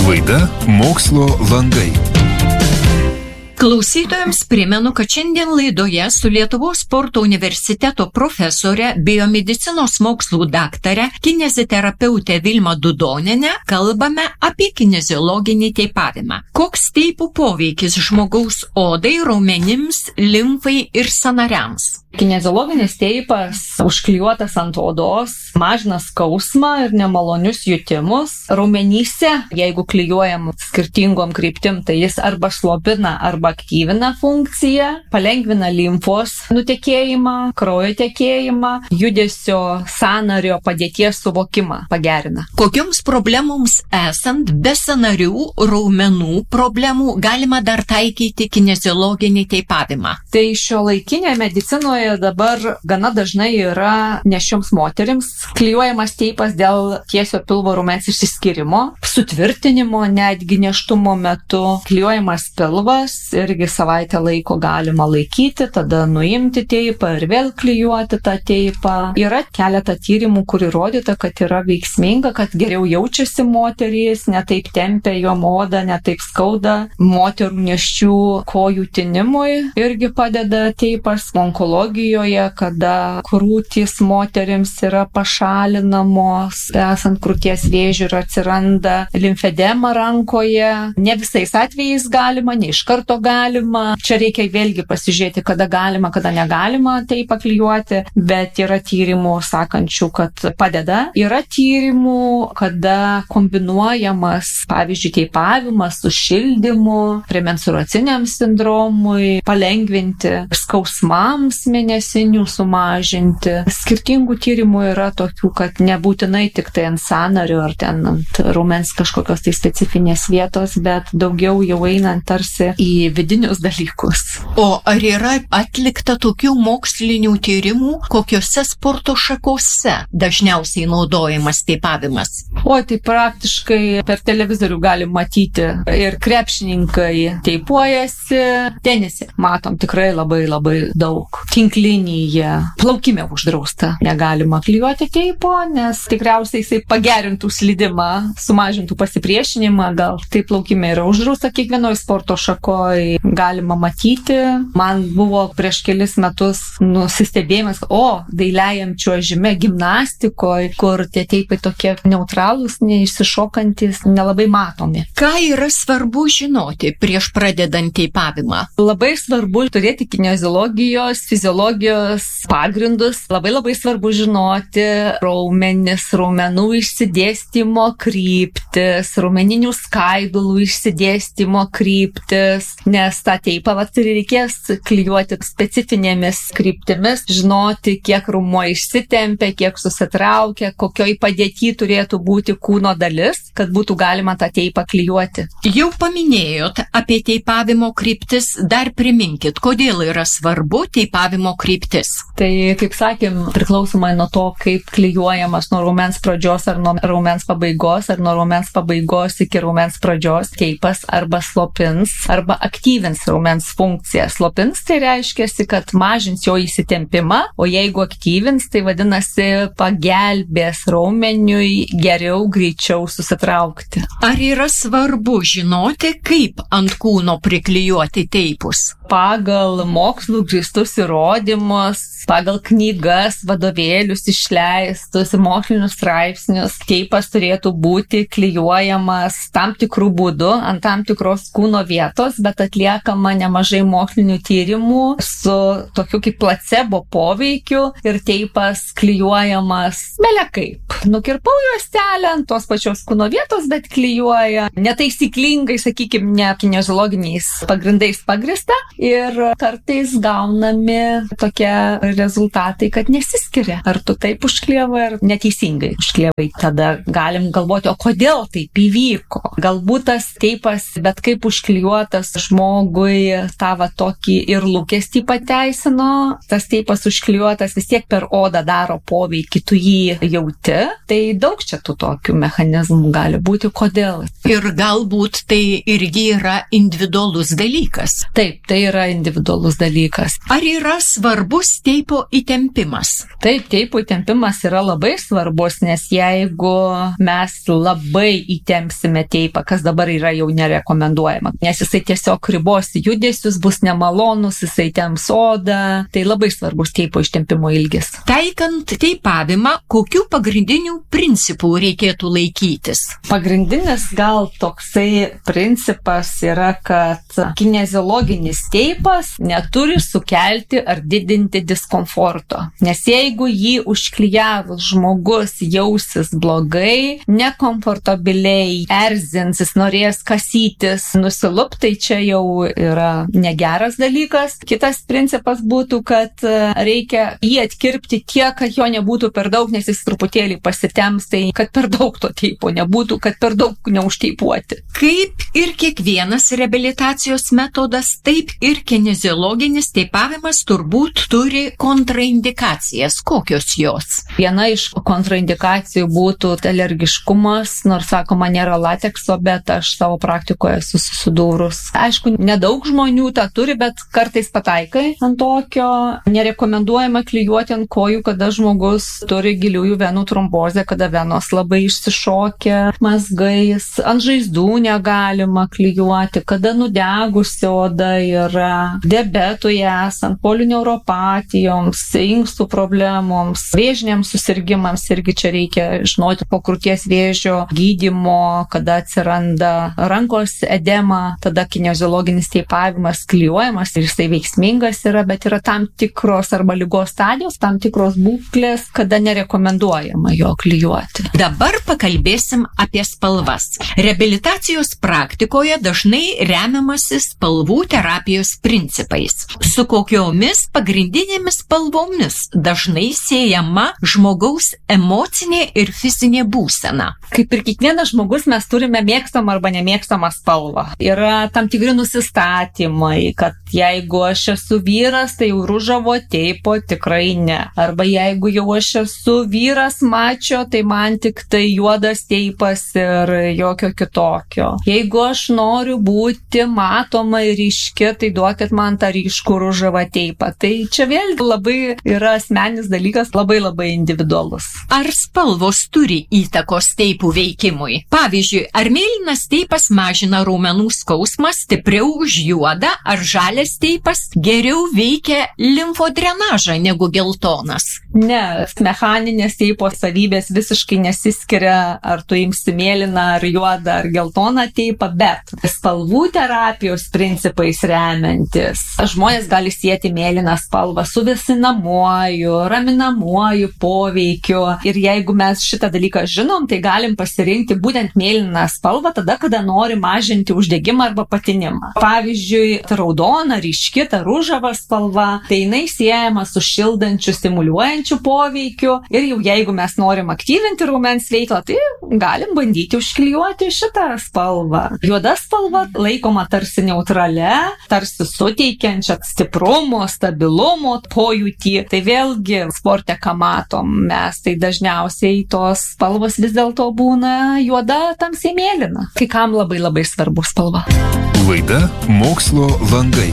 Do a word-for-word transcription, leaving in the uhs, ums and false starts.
Laida Mokslo langai. Klausytojams primenu, kad šiandien laidoje su Lietuvos sporto universiteto profesorė, biomedicinos mokslų daktare, kineziterapeutė Vilma Dudonienė kalbame apie kineziologinį teipavimą. Koks teipų poveikis žmogaus odai, raumenims, limfai ir sąnariams? Kineziologinis teipas užklijuotas ant odos mažina skausmą ir nemalonius jutimus. Raumenyse, jeigu klijuojam skirtingom kryptim, tai jis arba slopina, arba aktyvina funkciją, palengvina limfos nutekėjimą, kraujo tekėjimą, judesio sąnario padėties suvokimą pagerina. Kokioms problemoms esant be sąnarių, raumenų problemų galima dar taikyti kineziologinį teipavimą? Tai šiuolaikinėje medicinoje dabar gana dažnai yra nešioms moterims klijuojamas teipas dėl tiesio pilvo raumens išsiskyrimo, sutvirtinimo netgi nėštumo metu. Klijuojamas pilvas, irgi savaitę laiko galima laikyti, tada nuimti teipą ir vėl klijuoti tą teipą. Yra keletą tyrimų, kur įrodyta, kad yra veiksminga, kad geriau jaučiasi moterys, netaip tempia jo odą, netaip skauda. Moterų nėščių kojų tinimui irgi padeda teipas. Onkologijoje, kada krūtys moterims yra pašalinamos, esant krūties vėžiui ir atsiranda limfedema rankoje. Ne visais atvejais galima, ne iš karto galima. Čia reikia vėlgi pasižiūrėti, kada galima, kada negalima tai paklijuoti, bet yra tyrimų sakančių, kad padeda. Yra tyrimų, kada kombinuojamas, pavyzdžiui, teipavimas su šildymu, premenstruaciniam sindromui, palengvinti skausmams mėnesinių sumažinti. Skirtingų tyrimų yra tokių, kad nebūtinai tik tai ant sąnario ar ten ant raumens kažkokios tai specifinės vietos, bet daugiau jau einant tarsi į vidinius dalykus. O ar yra atlikta tokių mokslinių tyrimų, kokiose sporto šakose dažniausiai naudojamas teipavimas? O tai praktiškai per televizorių galim matyti ir krepšininkai teipuojasi, tenise matom tikrai labai labai daug. Tinklinyje, plaukime uždrausta. Negalima klijuoti teipo, nes tikriausiai jisai pagerintų slydimą, sumažintų pasipriešinimą, gal tai plaukime yra uždrausta kiekvienoje sporto šakoje, galima matyti. Man buvo prieš kelis metus nusistebėjimas, o dailiajam čiuožime, gimnastikoje, kur tie teipai tokie neutralūs, neišsišokantis, nelabai matomi. Ką yra svarbu žinoti prieš pradedant teipavimą? Labai svarbu turėti kineziologijos, fiziologijos pagrindus. Labai labai svarbu žinoti raumenis, raumenų išsidėstymo kryptis, raumeninių skaidulų išsidėstymo kryptis, nes tą teipą vat reikės klijuoti specifinėmis kryptimis, žinoti, kiek raumuo išsitempia, kiek susitraukia, kokioj padėty turėtų būti kūno dalis, kad būtų galima tą teipą klijuoti. Jau paminėjot apie teipavimo kryptis, dar priminkit, kodėl yra svarbu teipavimo kryptis. Tai, kaip sakėm, priklausomai nuo to, kaip klijuojamas nuo raumens pradžios ar nuo raumens pabaigos, ar nuo raumens pabaigos iki raumens pradžios, teipas arba slopins, arba aktyvins raumens funkciją. Slopins tai reiškia, kad mažins jo įsitempimą, o jeigu aktyvins, tai vadinasi pagelbės raumeniui geriau, greičiau susitraukti. Ar yra svarbu žinoti, kaip ant kūno priklijuoti teipus? Pagal mokslų grįstus įrodymus, pagal knygas, vadovėlius išleistus, mokslinius straipsnius, teipas turėtų būti klijuojamas tam tikrų būdų ant tam tikros kūno vietos, bet atliekama nemažai mokslinių tyrimų su tokiu kaip placebo poveikiu ir teipas klijuojamas bele kaip. Nukirpau juostelę ant tos pačios kūno vietos, bet klijuoja netaisyklingai, sakykime, ne kineziologiniais pagrindais pagrįsta. Ir kartais gaunami tokie rezultatai, kad nesiskiria. Ar tu taip užklijavai, ar neteisingai užklijavai. Tada galim galvoti, o kodėl taip įvyko. Galbūt tas teipas, bet kaip užklijuotas žmogui tą va tokį ir lūkestį pateisino. Tas teipas užklijuotas vis tiek per odą daro poveikį, tu jį jauti. Tai daug čia tų tokių mechanizmų gali būti, kodėl. Ir galbūt tai irgi yra individualus dalykas. Taip, tai yra individualus dalykas. Ar yra svarbus teipo įtempimas? Taip, teipo įtempimas yra labai svarbus, nes jeigu mes labai įtempsime teipą, kas dabar yra jau nerekomenduojama, nes jisai tiesiog ribos judesius, bus nemalonus, jisai temps odą, tai labai svarbus teipo ištempimo ilgis. Taikant teipavimą, kokių pagrindinių principų reikėtų laikytis? Pagrindinis gal toksai principas yra, kad kineziologinis teipas neturi sukelti ar didinti diskomforto. Nes jeigu jį užklijavus žmogus jausis blogai, nekomfortabiliai, erzins, jis norės kasytis, nusilup, tai čia jau yra negeras dalykas. Kitas principas būtų, kad reikia jį atkirpti tiek, kad jo nebūtų per daug, nes jis truputėlį pasitems, tai kad per daug to teipo nebūtų, kad per daug neužteipuoti. Kaip ir kiekvienas reabilitacijos metodas, taip ir kineziologinis teipavimas turbūt turi kontraindikacijas. Kokios jos? Viena iš kontraindikacijų būtų alergiškumas, nors sakoma nėra latekso, bet aš savo praktikoje esu susidūrus. Aišku, nedaug žmonių tą turi, bet kartais pataikai ant tokio. Nerekomenduojama klijuoti ant kojų, kada žmogus turi giliųjų venų trombozę, kada venos labai išsišokia mazgais. Ant žaizdų negalima klijuoti, kada nudegusi oda yra, diabetui esant, polineuropatijoms, inkstų problemoms, vėžiniams susirgimams irgi čia reikia žinoti po krūties vėžio gydymo, kada atsiranda rankos edema, tada kineziologinis teipavimas klijuojamas ir jisai veiksmingas yra, bet yra tam tikros arba ligos stadijos, tam tikros būklės, kada nerekomenduojama jo klijuoti. Dabar pakalbėsim apie spalvas. Reabilitacijos praktikoje dažnai remiamasi spalvų terapijos principais. Su kokiomis pagrindinėmis spalvomis dažnai siejama žmogaus emocinė ir fizinė būsena? Kaip ir kiekvienas žmogus mes turime mėgstamą arba nemėgstamą spalvą. Yra tam tikri nusistatymai, kad jeigu aš esu vyras, tai jau ružavo teipo tikrai ne. Arba jeigu jau aš esu vyras mačio, tai man tik tai juodas teipas ir jokio kitokio. Jeigu aš noriu būti matoma ir ryški, tai duokit man tą ryškų ružavą teipą. Tai čia vėlgi labai yra asmeninis dalykas, labai labai individualus. Ar spalvos turi įtakos teipų veikimui? Pavyzdžiui, ar mėlynas teipas mažina raumenų skausmą stipriau už juodą, ar žalias teipas geriau veikia limfodrenažą negu geltonas? Ne, mechaninės teipo savybės visiškai nesiskiria, ar tu imsi mėlyną, ar juodą, ar geltoną teipą, bet spalvų terapijos principais remiantis. Žmonės gali sieti mėlyną spalvą su vėsinamuoju, raminamuoju poveikiu. Ir jeigu mes šitą dalyką žinom, tai galim pasirinkti būtent mėlyną spalvą tada, kada nori mažinti uždegimą arba patinimą. Pavyzdžiui, raudona, ryški, ta ružava spalva, tai jinai siejama su šildančiu, stimuliuojančiu poveikiu. Ir jau jeigu mes norim aktyvinti raumens veiklą, tai galim bandyti užklijuoti šitą spalvą. Juoda spalva laikoma tarsi neutrale, tarsi suteikiančia stiprumo, stabilumo pojūtį. Tai vėlgi sporte, ką matom mes, tai dažniausiai tos spalvos vis dėlto būna juoda, tamsiai mėlyna. Kai kam labai labai svarbu spalva. Laida Mokslo langai.